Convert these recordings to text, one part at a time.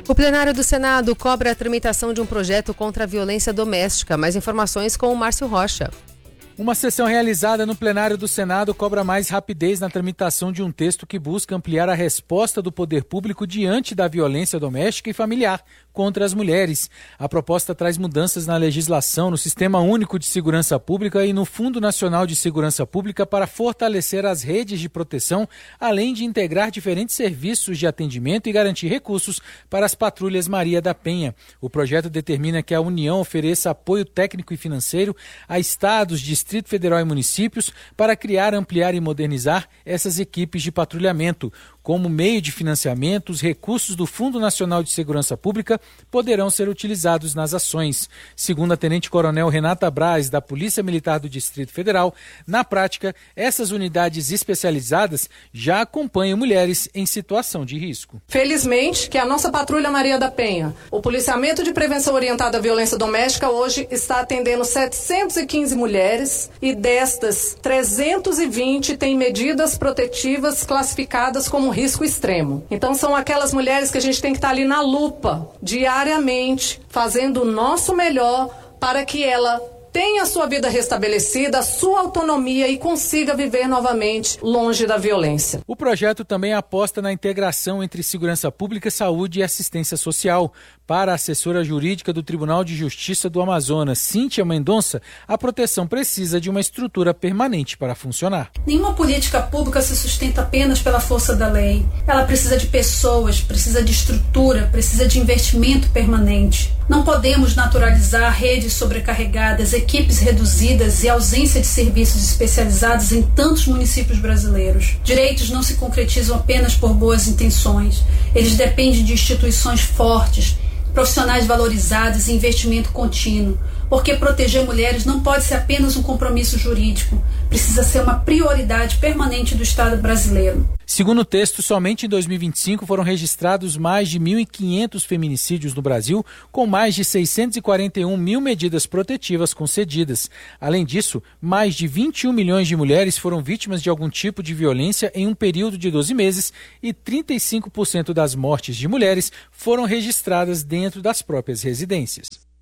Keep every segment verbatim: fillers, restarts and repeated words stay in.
O plenário do Senado cobra a tramitação de um projeto contra a violência doméstica. Mais informações com o Márcio Rocha. Uma sessão realizada no plenário do Senado cobra mais rapidez na tramitação de um texto que busca ampliar a resposta do poder público diante da violência doméstica e familiar contra as mulheres. A proposta traz mudanças na legislação, no Sistema Único de Segurança Pública e no Fundo Nacional de Segurança Pública para fortalecer as redes de proteção, além de integrar diferentes serviços de atendimento e garantir recursos para as patrulhas Maria da Penha. O projeto determina que a União ofereça apoio técnico e financeiro a estados, distritos, Distrito Federal e municípios para criar, ampliar e modernizar essas equipes de patrulhamento. Como meio de financiamento, os recursos do Fundo Nacional de Segurança Pública poderão ser utilizados nas ações. Segundo a Tenente-Coronel Renata Braz, da Polícia Militar do Distrito Federal, na prática, essas unidades especializadas já acompanham mulheres em situação de risco. Felizmente, que a nossa Patrulha Maria da Penha, o policiamento de prevenção orientada à violência doméstica, hoje está atendendo setecentas e quinze mulheres e destas, trezentas e vinte têm medidas protetivas classificadas como risco extremo. Então são aquelas mulheres que a gente tem que estar ali na lupa, diariamente, fazendo o nosso melhor para que ela tenha a sua vida restabelecida, a sua autonomia e consiga viver novamente longe da violência. O projeto também aposta na integração entre segurança pública, saúde e assistência social. Para a assessora jurídica do Tribunal de Justiça do Amazonas, Cíntia Mendonça, a proteção precisa de uma estrutura permanente para funcionar. Nenhuma política pública se sustenta apenas pela força da lei. Ela precisa de pessoas, precisa de estrutura, precisa de investimento permanente. Não podemos naturalizar redes sobrecarregadas, equipes reduzidas e ausência de serviços especializados em tantos municípios brasileiros. Direitos não se concretizam apenas por boas intenções. Eles dependem de instituições fortes, profissionais valorizados e investimento contínuo. Porque proteger mulheres não pode ser apenas um compromisso jurídico, precisa ser uma prioridade permanente do Estado brasileiro. Segundo o texto, somente em dois mil e vinte e cinco foram registrados mais de mil e quinhentos feminicídios no Brasil, com mais de seiscentos e quarenta e um mil medidas protetivas concedidas. Além disso, mais de vinte e um milhões de mulheres foram vítimas de algum tipo de violência em um período de doze meses e trinta e cinco por cento das mortes de mulheres foram registradas dentro das próprias residências.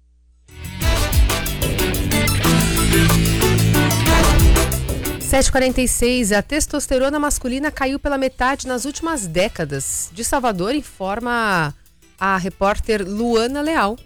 sete e quarenta e seis, a testosterona masculina caiu pela metade nas últimas décadas. De Salvador, informa a repórter Luana Leal.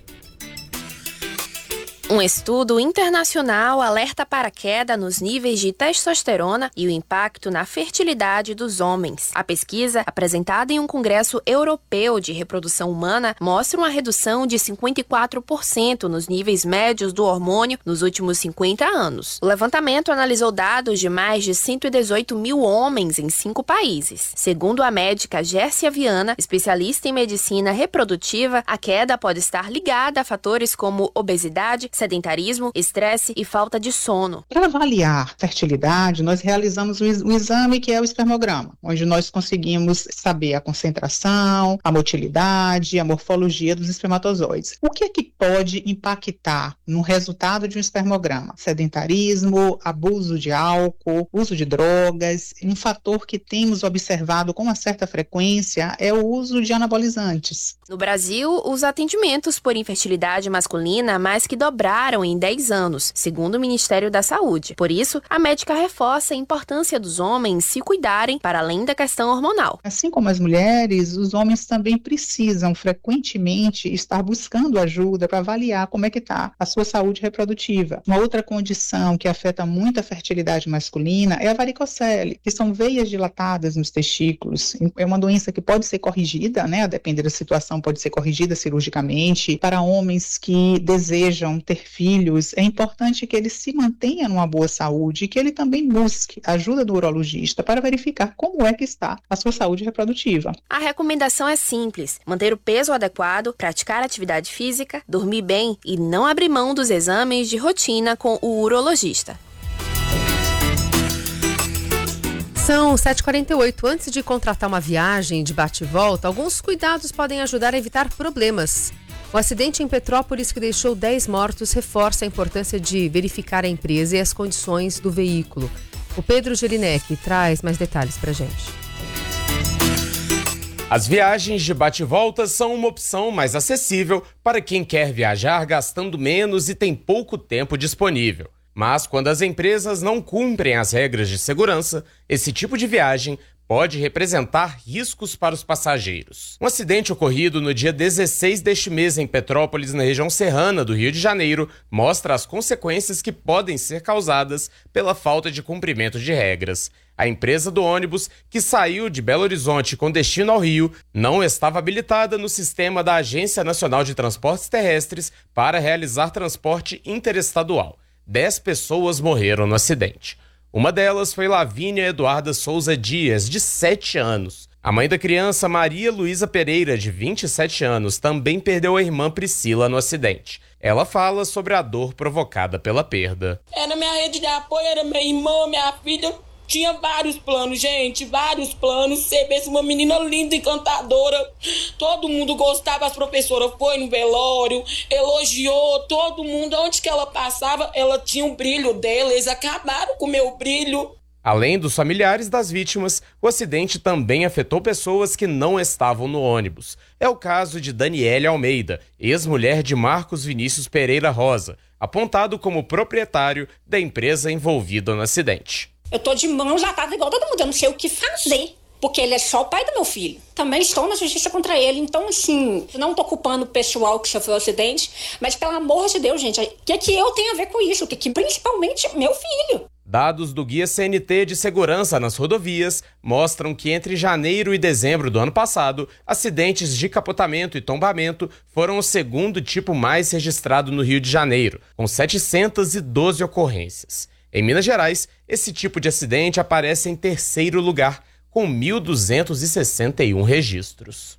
Um estudo internacional alerta para a queda nos níveis de testosterona e o impacto na fertilidade dos homens. A pesquisa, apresentada em um congresso europeu de reprodução humana, mostra uma redução de cinquenta e quatro por cento nos níveis médios do hormônio nos últimos cinquenta anos. O levantamento analisou dados de mais de cento e dezoito mil homens em cinco países. Segundo a médica Gércia Viana, especialista em medicina reprodutiva, a queda pode estar ligada a fatores como obesidade, sedentarismo, estresse e falta de sono. Para avaliar fertilidade, nós realizamos um exame que é o espermograma, onde nós conseguimos saber a concentração, a motilidade, a morfologia dos espermatozoides. O que é que pode impactar no resultado de um espermograma? Sedentarismo, abuso de álcool, uso de drogas. Um fator que temos observado com uma certa frequência é o uso de anabolizantes. No Brasil, os atendimentos por infertilidade masculina mais que dobraram em dez anos, segundo o Ministério da Saúde. Por isso, a médica reforça a importância dos homens se cuidarem para além da questão hormonal. Assim como as mulheres, os homens também precisam frequentemente estar buscando ajuda para avaliar como é que está a sua saúde reprodutiva. Uma outra condição que afeta muito a fertilidade masculina é a varicocele, que são veias dilatadas nos testículos. É uma doença que pode ser corrigida, né? A depender da situação, pode ser corrigida cirurgicamente. Para homens que desejam ter filhos, é importante que ele se mantenha numa boa saúde e que ele também busque ajuda do urologista para verificar como é que está a sua saúde reprodutiva. A recomendação é simples: manter o peso adequado, praticar atividade física, dormir bem e não abrir mão dos exames de rotina com o urologista. São sete e quarenta e oito. Antes de contratar uma viagem de bate e volta, alguns cuidados podem ajudar a evitar problemas. O acidente em Petrópolis, que deixou dez mortos, reforça a importância de verificar a empresa e as condições do veículo. O Pedro Gelinek traz mais detalhes para a gente. As viagens de bate-volta são uma opção mais acessível para quem quer viajar gastando menos e tem pouco tempo disponível. Mas quando as empresas não cumprem as regras de segurança, esse tipo de viagem pode representar riscos para os passageiros. Um acidente ocorrido no dia dezesseis deste mês em Petrópolis, na região serrana do Rio de Janeiro, mostra as consequências que podem ser causadas pela falta de cumprimento de regras. A empresa do ônibus, que saiu de Belo Horizonte com destino ao Rio, não estava habilitada no sistema da Agência Nacional de Transportes Terrestres para realizar transporte interestadual. Dez pessoas morreram no acidente. Uma delas foi Lavínia Eduarda Souza Dias, de sete anos. A mãe da criança, Maria Luísa Pereira, de vinte e sete anos, também perdeu a irmã Priscila no acidente. Ela fala sobre a dor provocada pela perda. Era minha rede de apoio, era minha irmã, minha filha. Tinha vários planos, gente, vários planos. Você vê uma menina linda, encantadora. Todo mundo gostava, as professoras foi no velório, elogiou todo mundo. Onde que ela passava, ela tinha o brilho dela. Eles acabaram com o meu brilho. Além dos familiares das vítimas, o acidente também afetou pessoas que não estavam no ônibus. É o caso de Daniele Almeida, ex-mulher de Marcos Vinícius Pereira Rosa, apontado como proprietário da empresa envolvida no acidente. Eu tô de mãos atadas igual todo mundo, eu não sei o que fazer, porque ele é só o pai do meu filho. Também estou na justiça contra ele, então assim, não tô culpando o pessoal que sofreu o acidente, mas pelo amor de Deus, gente, o que que eu tenho a ver com isso? O que que principalmente meu filho? Dados do Guia C N T de Segurança nas Rodovias mostram que entre janeiro e dezembro do ano passado, acidentes de capotamento e tombamento foram o segundo tipo mais registrado no Rio de Janeiro, com setecentas e doze ocorrências. Em Minas Gerais, esse tipo de acidente aparece em terceiro lugar, com mil duzentos e sessenta e um registros.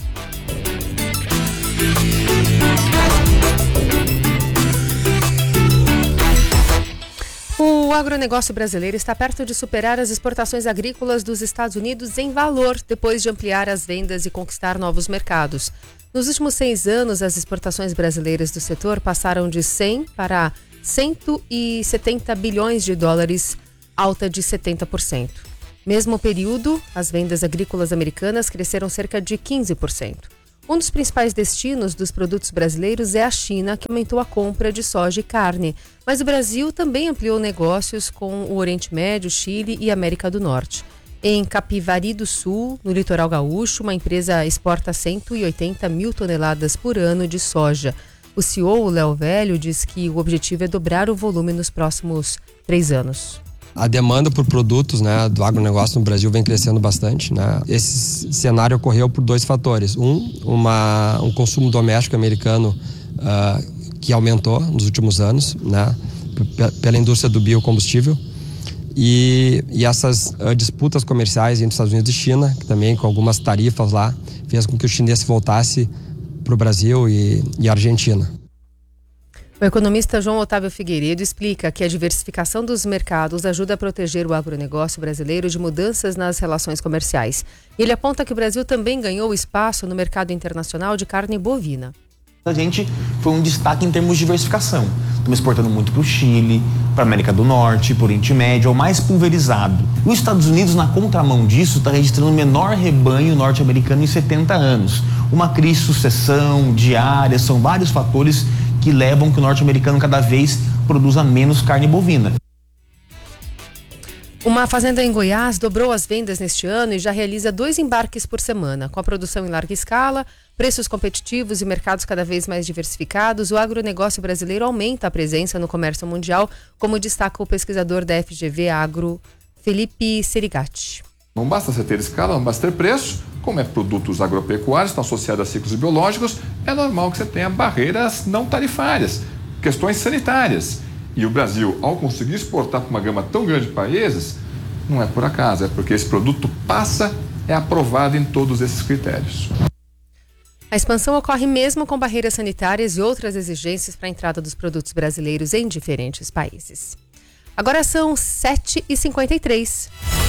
O agronegócio brasileiro está perto de superar as exportações agrícolas dos Estados Unidos em valor, depois de ampliar as vendas e conquistar novos mercados. Nos últimos seis anos, as exportações brasileiras do setor passaram de cem para cento e setenta bilhões de dólares, alta de setenta por cento. Mesmo período, as vendas agrícolas americanas cresceram cerca de quinze por cento. Um dos principais destinos dos produtos brasileiros é a China, que aumentou a compra de soja e carne. Mas o Brasil também ampliou negócios com o Oriente Médio, Chile e América do Norte. Em Capivari do Sul, no litoral gaúcho, uma empresa exporta cento e oitenta mil toneladas por ano de soja. O C E O, o Léo Velho, diz que o objetivo é dobrar o volume nos próximos três anos. A demanda por produtos, né, do agronegócio no Brasil vem crescendo bastante, né? Esse cenário ocorreu por dois fatores. Um, uma, um consumo doméstico americano uh, que aumentou nos últimos anos, né, p- pela indústria do biocombustível. E, e essas uh, disputas comerciais entre Estados Unidos e China, que também com algumas tarifas lá, fez com que o chinês voltasse para o Brasil e, e Argentina. O economista João Otávio Figueiredo explica que a diversificação dos mercados ajuda a proteger o agronegócio brasileiro de mudanças nas relações comerciais. Ele aponta que o Brasil também ganhou espaço no mercado internacional de carne bovina. A gente foi um destaque em termos de diversificação. Estamos exportando muito para o Chile, para a América do Norte, para o Oriente Médio, é o mais pulverizado. Os Estados Unidos, na contramão disso, está registrando o menor rebanho norte-americano em setenta anos. Uma crise de sucessão, diária, são vários fatores que levam que o norte-americano cada vez produza menos carne bovina. Uma fazenda em Goiás dobrou as vendas neste ano e já realiza dois embarques por semana. Com a produção em larga escala, preços competitivos e mercados cada vez mais diversificados, o agronegócio brasileiro aumenta a presença no comércio mundial, como destaca o pesquisador da F G V Agro, Felipe Serigatti. Não basta você ter escala, não basta ter preço. Como é produtos agropecuários, estão associados a ciclos biológicos, é normal que você tenha barreiras não tarifárias, questões sanitárias. E o Brasil, ao conseguir exportar para uma gama tão grande de países, não é por acaso, é porque esse produto passa, é aprovado em todos esses critérios. A expansão ocorre mesmo com barreiras sanitárias e outras exigências para a entrada dos produtos brasileiros em diferentes países. Agora são sete e cinquenta e três.